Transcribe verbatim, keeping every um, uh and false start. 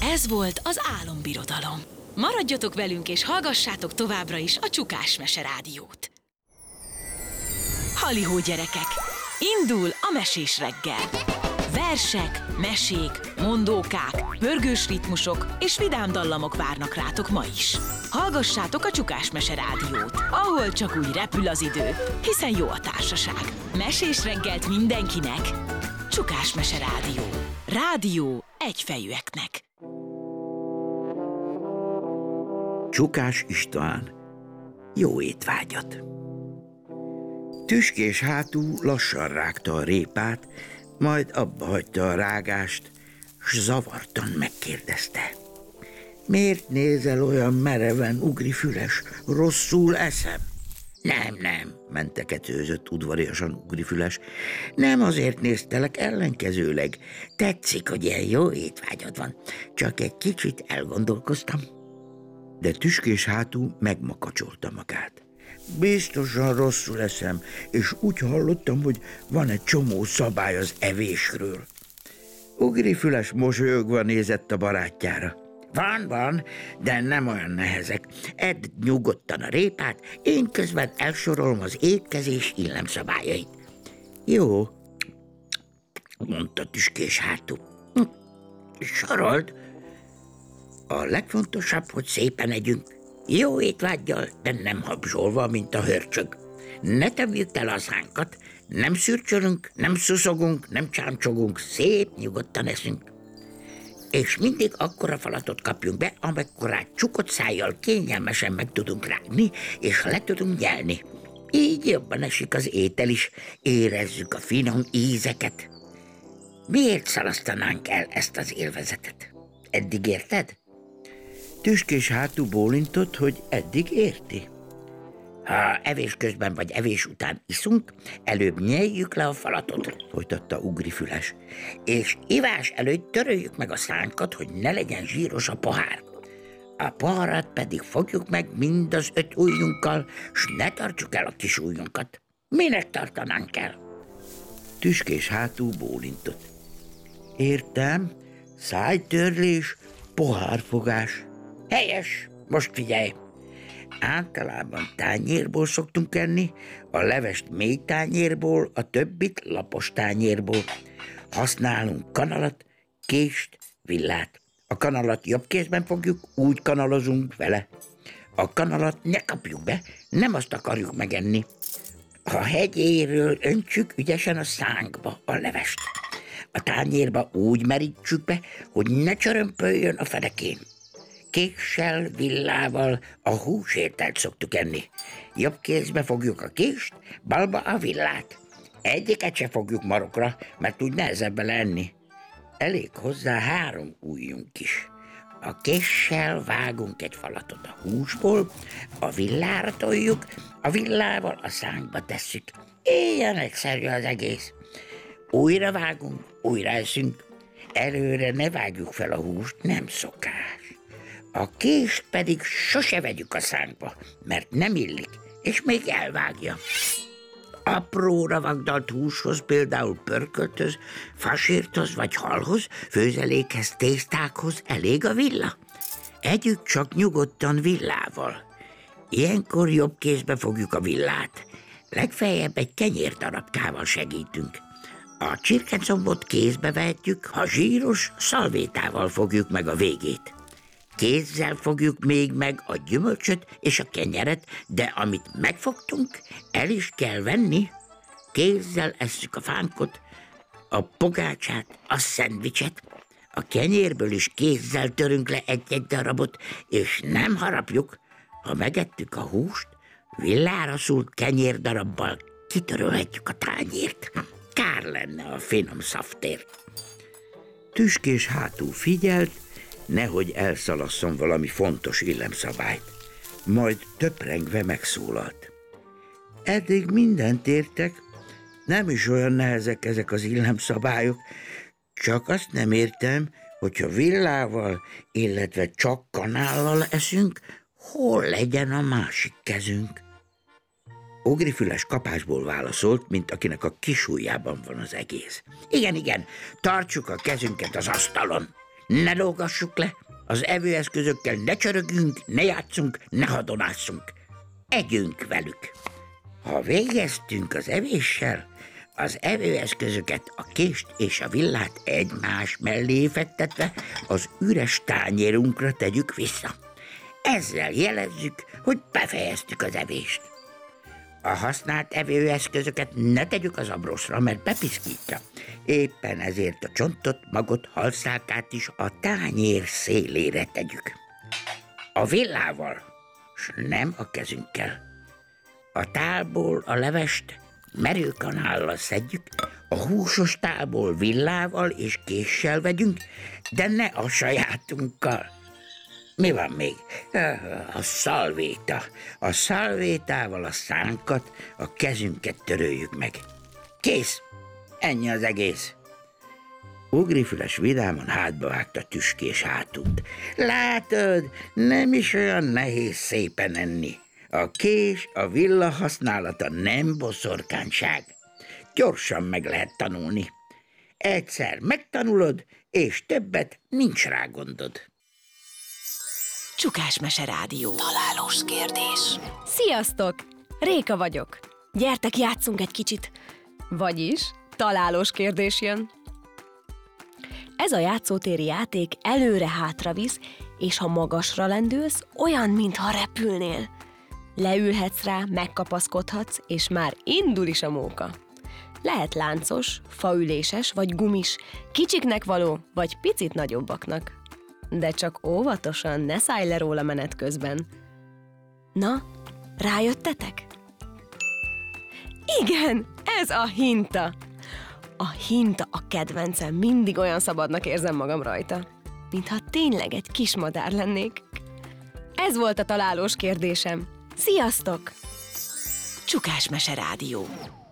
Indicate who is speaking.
Speaker 1: Ez volt az Álombirodalom. Maradjatok velünk és hallgassátok továbbra is a Csukás Mese Rádiót. Halihó gyerekek! Indul a mesés reggel! Versek, mesék, mondókák, pörgős ritmusok és vidám dallamok várnak rátok ma is. Hallgassátok a Csukás Mese Rádiót, ahol csak úgy repül az idő, hiszen jó a társaság. Mesés reggelt mindenkinek! Csukás Mese Rádió. Rádió egyfejűeknek.
Speaker 2: Csukás István. Jó étvágyat! Tüskés hátú lassan rágta a répát, majd abba hagyta a rágást, s zavartan megkérdezte. Miért nézel olyan mereven, Ugrifüles? Rosszul eszem? Nem, nem, menteketőzött udvariasan Ugrifüles. Nem azért néztelek, ellenkezőleg. Tetszik, hogy ilyen jó étvágyad van. Csak egy kicsit elgondolkoztam. De tüskés hátú megmakacsolta magát. Biztosan rosszul eszem, és úgy hallottam, hogy van egy csomó szabály az evésről. Ugrifüles mosolyogva nézett a barátjára. Van, van, de nem olyan nehezek. Edd nyugodtan a répát, én közben elsorolom az étkezés illemszabályait. Jó, mondta tüskés hátú. Sorold. A legfontosabb, hogy szépen együnk. Jó étvággyal, de nem habzsolva, mint a hörcsög. Ne tevjük tele a szánkat, nem szürcsölünk, nem szuszogunk, nem csámcsogunk, szép nyugodtan eszünk. És mindig akkora falatot kapjunk be, amekkorát csukott szájjal kényelmesen meg tudunk rágni, és le tudunk nyelni. Így jobban esik az étel is, érezzük a finom ízeket. Miért szalasztanánk el ezt az élvezetet? Eddig érted? Tüskés hátú bólintott, hogy eddig érti. Ha evés közben vagy evés után iszunk, előbb nyeljük le a falatot, folytatta Ugrifüles, és ivás előtt töröljük meg a szánkat, hogy ne legyen zsíros a pohár. A poharat pedig fogjuk meg mind az öt ujjunkkal, s ne tartsuk el a kis ujjunkat. Minek tartanánk el? Tüskés hátú bólintott. Értem, szájtörlés, pohárfogás. Helyes, most figyelj! Általában tányérból szoktunk enni, a levest mély tányérból, a többit lapos tányérból. Használunk kanalat, kést, villát. A kanalat jobb kézben fogjuk, úgy kanalozunk vele. A kanalat ne kapjuk be, nem azt akarjuk megenni. A hegyéről öntsük ügyesen a szánkba a levest. A tányérba úgy merítsük be, hogy ne csörömpöljön a fedekén. Késsel, villával a húsételt szoktuk enni. Jobb kézbe fogjuk a kést, balba a villát. Egyiket se fogjuk marokra, mert úgy nehezebb bele enni. Elég hozzá három ujjunk is. A késsel vágunk egy falatot a húsból, a villára toljuk, a villával a szánkba tesszük. Ilyen egyszerű az egész. Újra vágunk, újra eszünk. Előre ne vágjuk fel a húst, nem szokás. A kést pedig sose vegyük a szánkba, mert nem illik, és még elvágja. Apróra vagdalt húshoz, például pörkölthöz, fasírthoz vagy halhoz, főzelékhez, tésztákhoz elég a villa. Együk csak nyugodtan villával. Ilyenkor jobb kézbe fogjuk a villát. Legfeljebb egy kenyérdarabkával segítünk. A csirkecombot kézbe vehetjük, ha zsíros, szalvétával fogjuk meg a végét. Kézzel fogjuk még meg a gyümölcsöt és a kenyeret, de amit megfogtunk, el is kell venni. Kézzel esszük a fánkot, a pogácsát, a szendvicset. A kenyérből is kézzel törünk le egy-egy darabot, és nem harapjuk. Ha megettük a húst, villára szúrt kenyérdarabbal kitörölhetjük a tányért. Kár lenne a finom szaftért. Tüskés hátú figyelt, nehogy elszalasszon valami fontos illemszabályt. Majd töprengve megszólalt. Eddig mindent értek, nem is olyan nehezek ezek az illemszabályok, csak azt nem értem, hogyha villával, illetve csak kanállal eszünk, hol legyen a másik kezünk. Ugrifüles kapásból válaszolt, mint akinek a kisujjában van az egész. Igen, igen, tartsuk a kezünket az asztalon. ne lógassuk le, az evőeszközökkel ne csörögjünk, ne játszunk, ne hadonásszunk. Együnk velük. Ha végeztünk az evéssel, az evőeszközöket, a kést és a villát egymás mellé fektetve az üres tányérunkra tegyük vissza. Ezzel jelezzük, hogy befejeztük az evést. A használt evőeszközöket ne tegyük az abroszra, mert bepiszkítja. Éppen ezért a csontot, magot, halszálkát is a tányér szélére tegyük. A villával, s nem a kezünkkel. A tálból a levest merőkanállal szedjük, a húsos tálból villával és késsel vegyünk, de ne a sajátunkkal. Mi van még? A szalvéta. A szalvétával a szánkat, a kezünket töröljük meg. Kész! Ennyi az egész. Ugrifüles vidáman hátba vágta Tüskés hátút. Látod, nem is olyan nehéz szépen enni. A kés, a villa használata nem boszorkányság. Gyorsan meg lehet tanulni. Egyszer megtanulod, és többet nincs rá gondod.
Speaker 1: Csukás Mese Rádió.
Speaker 3: Találós kérdés. Sziasztok! Réka vagyok. Gyertek, játszunk egy kicsit. Vagyis találós kérdés jön. Ez a játszótéri játék előre-hátra visz, és ha magasra lendülsz, olyan, mintha repülnél. Leülhetsz rá, megkapaszkodhatsz, és már indul is a móka. Lehet láncos, faüléses vagy gumis, kicsiknek való, vagy picit nagyobbaknak. De csak óvatosan, ne szállj le róla menet közben. Na, rájöttetek? Igen, ez a hinta. A hinta a kedvencem, mindig olyan szabadnak érzem magam rajta. Mintha tényleg egy kis madár lennék. Ez volt a találós kérdésem. Sziasztok!
Speaker 1: Csukás Mese Rádió.